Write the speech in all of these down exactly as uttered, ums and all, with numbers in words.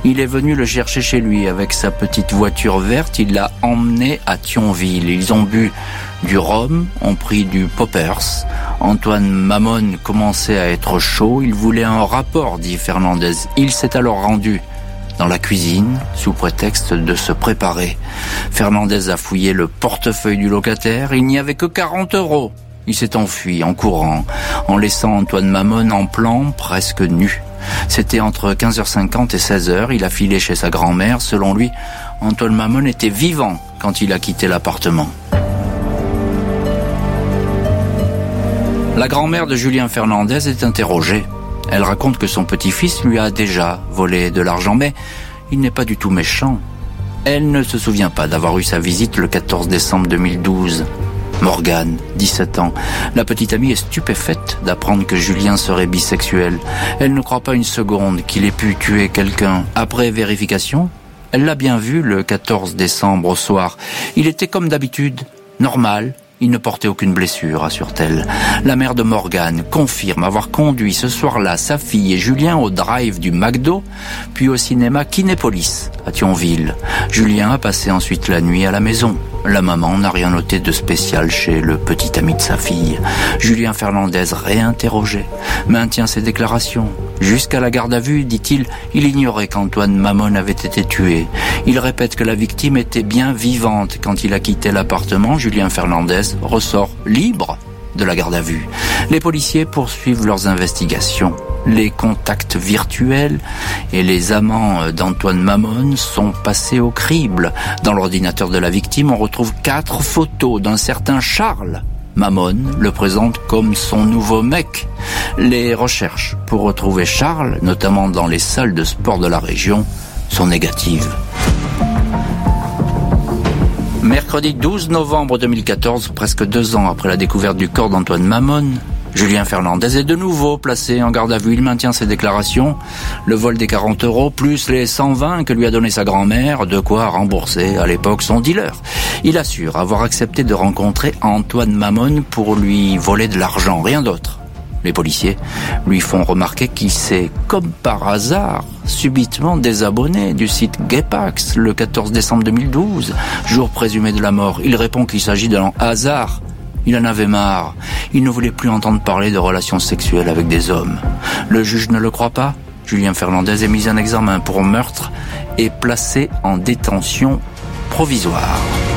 Il est venu le chercher chez lui avec sa petite voiture verte. Il l'a emmené à Thionville. Ils ont bu du rhum, ont pris du poppers. Antoine Mamone commençait à être chaud. Il voulait un rapport, dit Fernandez. Il s'est alors rendu dans la cuisine, sous prétexte de se préparer. Fernandez a fouillé le portefeuille du locataire. Il n'y avait que quarante euros. Il s'est enfui en courant, en laissant Antoine Mamone en plan, presque nu. C'était entre quinze heures cinquante et seize heures. Il a filé chez sa grand-mère. Selon lui, Antoine Mamone était vivant quand il a quitté l'appartement. La grand-mère de Julien Fernandez est interrogée. Elle raconte que son petit-fils lui a déjà volé de l'argent, mais il n'est pas du tout méchant. Elle ne se souvient pas d'avoir eu sa visite le quatorze décembre deux mille douze. Morgane, dix-sept ans. La petite amie est stupéfaite d'apprendre que Julien serait bisexuel. Elle ne croit pas une seconde qu'il ait pu tuer quelqu'un. Après vérification, elle l'a bien vu le quatorze décembre au soir. Il était comme d'habitude, normal. Il ne portait aucune blessure, assure-t-elle. La mère de Morgane confirme avoir conduit ce soir-là sa fille et Julien au drive du McDo, puis au cinéma Kinépolis, à Thionville. Julien a passé ensuite la nuit à la maison. La maman n'a rien noté de spécial chez le petit ami de sa fille. Julien Fernandez, réinterrogé, maintient ses déclarations. Jusqu'à la garde à vue, dit-il, il ignorait qu'Antoine Mamone avait été tué. Il répète que la victime était bien vivante quand il a quitté l'appartement. Julien Fernandez ressort libre de la garde à vue. Les policiers poursuivent leurs investigations. Les contacts virtuels et les amants d'Antoine Mamone sont passés au crible. Dans l'ordinateur de la victime, on retrouve quatre photos d'un certain Charles. Mamone le présente comme son nouveau mec. Les recherches pour retrouver Charles, notamment dans les salles de sport de la région, sont négatives. Mercredi douze novembre deux mille quatorze, presque deux ans après la découverte du corps d'Antoine Mamone, Julien Fernandez est de nouveau placé en garde à vue. Il maintient ses déclarations. Le vol des quarante euros, plus les cent vingt que lui a donné sa grand-mère, de quoi rembourser à l'époque son dealer. Il assure avoir accepté de rencontrer Antoine Mamone pour lui voler de l'argent, rien d'autre. Les policiers lui font remarquer qu'il s'est, comme par hasard, subitement désabonné du site Gaypax le quatorze décembre deux mille douze, jour présumé de la mort. Il répond qu'il s'agit d'un hasard. Il en avait marre. Il ne voulait plus entendre parler de relations sexuelles avec des hommes. Le juge ne le croit pas. Julien Fernandez est mis en examen pour meurtre et placé en détention provisoire.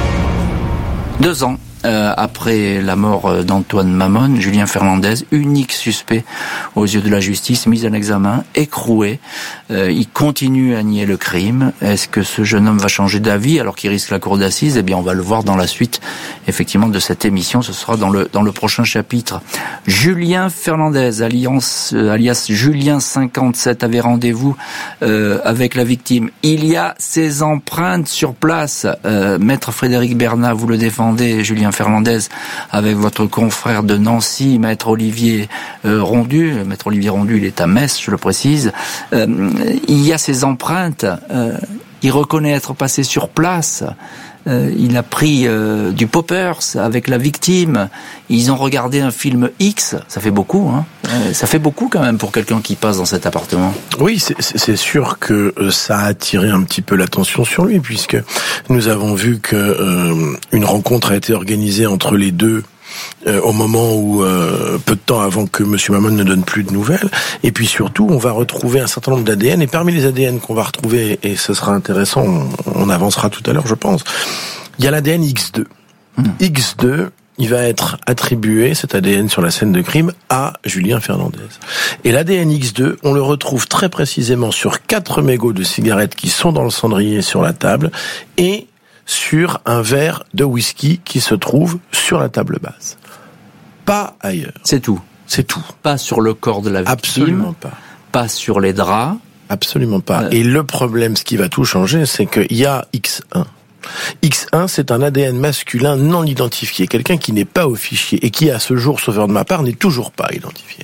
Deux ans euh, après la mort d'Antoine Mamone, Julien Fernandez, unique suspect aux yeux de la justice, mis en examen, écroué. Euh, il continue à nier le crime. Est-ce que ce jeune homme va changer d'avis alors qu'il risque la cour d'assises ? Eh bien, on va le voir dans la suite, effectivement, de cette émission. Ce sera dans le dans le prochain chapitre. Julien Fernandez, alliance, euh, alias Julien cinquante-sept, avait rendez-vous euh, avec la victime. Il y a ses empreintes sur place. Euh, Maître Frédéric Bernat, vous le défendez, Julien Fernandez, avec votre confrère de Nancy, Maître Olivier euh, Rondu. Maître Olivier Rondu, il est à Metz, je le précise. Euh, il y a ses empreintes. Euh, il reconnaît être passé sur place. Euh, il a pris euh, du poppers avec la victime. Ils ont regardé un film X. Ça fait beaucoup, hein. Euh, ça fait beaucoup quand même pour quelqu'un qui passe dans cet appartement. Oui, c'est, c'est sûr que ça a attiré un petit peu l'attention sur lui, puisque nous avons vu que euh, une rencontre a été organisée entre les deux. Euh, au moment où, euh, peu de temps avant que M. Mamone ne donne plus de nouvelles. Et puis surtout, on va retrouver un certain nombre d'A D N. Et parmi les A D N qu'on va retrouver, et ce sera intéressant, on, on avancera tout à l'heure, je pense, il y a l'A D N X deux. Mmh. X deux, il va être attribué, cet A D N sur la scène de crime, à Julien Fernandez. Et l'A D N X deux, on le retrouve très précisément sur quatre mégots de cigarettes qui sont dans le cendrier sur la table, et sur un verre de whisky qui se trouve sur la table basse. Pas ailleurs. C'est tout. C'est tout. Pas sur le corps de la victime. Absolument pas. Pas sur les draps. Absolument pas. Euh... Et le problème, ce qui va tout changer, c'est qu'il y a X un. X un, c'est un A D N masculin non identifié. Quelqu'un qui n'est pas au fichier et qui, à ce jour, sauf erreur de ma part, n'est toujours pas identifié.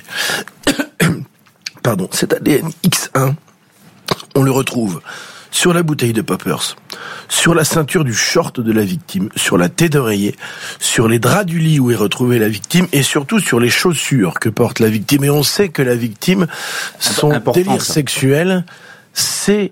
Pardon. Cet A D N X un, on le retrouve sur la bouteille de poppers, sur la ceinture du short de la victime, sur la tête d'oreiller, sur les draps du lit où est retrouvée la victime et surtout sur les chaussures que porte la victime. Et on sait que la victime, son Important, délire ça. sexuel, c'est